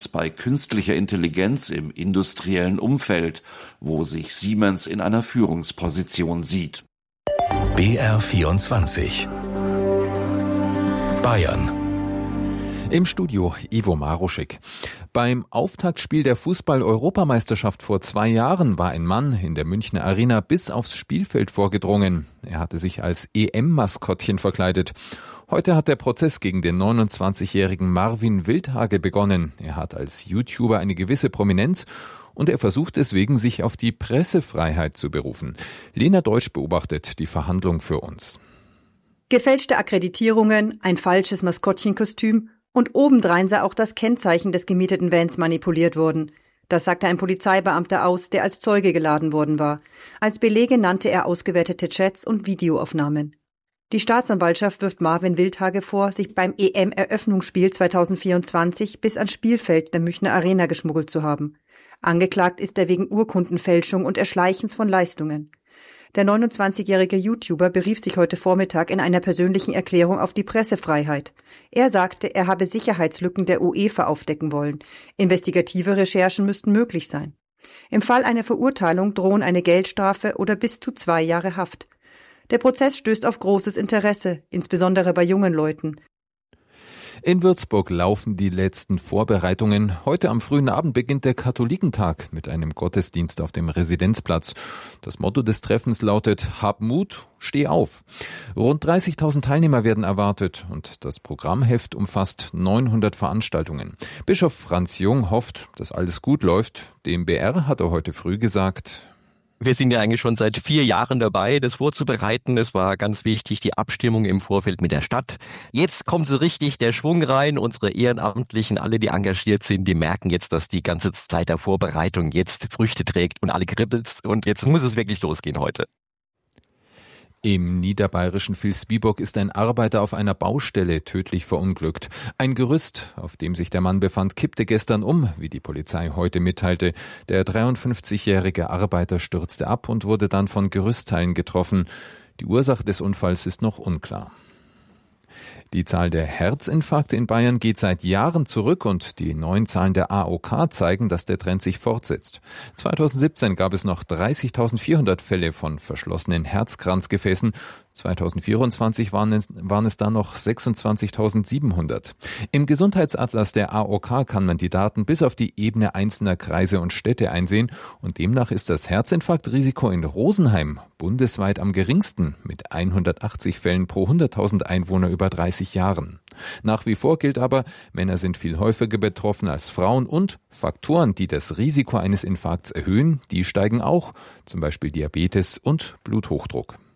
Einsatz bei künstlicher Intelligenz im industriellen Umfeld, wo sich Siemens in einer Führungsposition sieht. BR24 Bayern. Im Studio Ivo Maruschik. Beim Auftaktspiel der Fußball-Europameisterschaft vor 2 Jahren war ein Mann in der Münchner Arena bis aufs Spielfeld vorgedrungen. Er hatte sich als EM-Maskottchen verkleidet. Heute hat der Prozess gegen den 29-jährigen Marvin Wildhage begonnen. Er hat als YouTuber eine gewisse Prominenz und er versucht deswegen, sich auf die Pressefreiheit zu berufen. Lena Deutsch beobachtet die Verhandlung für uns. Gefälschte Akkreditierungen, ein falsches Maskottchenkostüm und obendrein sei auch das Kennzeichen des gemieteten Vans manipuliert worden. Das sagte ein Polizeibeamter aus, der als Zeuge geladen worden war. Als Belege nannte er ausgewertete Chats und Videoaufnahmen. Die Staatsanwaltschaft wirft Marvin Wildhage vor, sich beim EM-Eröffnungsspiel 2024 bis ans Spielfeld der Münchner Arena geschmuggelt zu haben. Angeklagt ist er wegen Urkundenfälschung und Erschleichens von Leistungen. Der 29-jährige YouTuber berief sich heute Vormittag in einer persönlichen Erklärung auf die Pressefreiheit. Er sagte, er habe Sicherheitslücken der UEFA aufdecken wollen. Investigative Recherchen müssten möglich sein. Im Fall einer Verurteilung drohen eine Geldstrafe oder bis zu 2 Jahre Haft. Der Prozess stößt auf großes Interesse, insbesondere bei jungen Leuten. In Würzburg laufen die letzten Vorbereitungen. Heute am frühen Abend beginnt der Katholikentag mit einem Gottesdienst auf dem Residenzplatz. Das Motto des Treffens lautet: Hab Mut, steh auf. Rund 30.000 Teilnehmer werden erwartet und das Programmheft umfasst 900 Veranstaltungen. Bischof Franz Jung hofft, dass alles gut läuft. Dem BR hat er heute früh gesagt: Wir sind ja eigentlich schon seit 4 Jahren dabei, das vorzubereiten. Es war ganz wichtig, die Abstimmung im Vorfeld mit der Stadt. Jetzt kommt so richtig der Schwung rein. Unsere Ehrenamtlichen, alle, die engagiert sind, die merken jetzt, dass die ganze Zeit der Vorbereitung jetzt Früchte trägt und alle kribbelt. Und jetzt muss es wirklich losgehen heute. Im niederbayerischen Vilsbiburg ist ein Arbeiter auf einer Baustelle tödlich verunglückt. Ein Gerüst, auf dem sich der Mann befand, kippte gestern um, wie die Polizei heute mitteilte. Der 53-jährige Arbeiter stürzte ab und wurde dann von Gerüstteilen getroffen. Die Ursache des Unfalls ist noch unklar. Die Zahl der Herzinfarkte in Bayern geht seit Jahren zurück und die neuen Zahlen der AOK zeigen, dass der Trend sich fortsetzt. 2017 gab es noch 30.400 Fälle von verschlossenen Herzkranzgefäßen. 2024 waren es dann noch 26.700. Im Gesundheitsatlas der AOK kann man die Daten bis auf die Ebene einzelner Kreise und Städte einsehen und demnach ist das Herzinfarktrisiko in Rosenheim bundesweit am geringsten mit 180 Fällen pro 100.000 Einwohner über 30 Jahren. Nach wie vor gilt aber, Männer sind viel häufiger betroffen als Frauen und Faktoren, die das Risiko eines Infarkts erhöhen, die steigen auch, zum Beispiel Diabetes und Bluthochdruck.